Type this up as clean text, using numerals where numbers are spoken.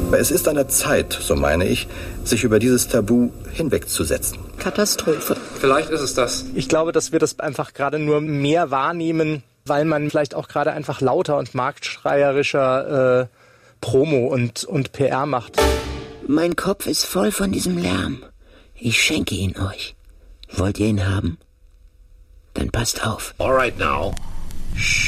Aber es ist an der Zeit, so meine ich, sich über dieses Tabu hinwegzusetzen. Katastrophe. Vielleicht ist es das. Ich glaube, dass wir das einfach gerade nur mehr wahrnehmen, weil man vielleicht auch gerade einfach lauter und marktschreierischer Promo und PR macht. Mein Kopf ist voll von diesem Lärm. Ich schenke ihn euch. Wollt ihr ihn haben? Dann passt auf. All right now.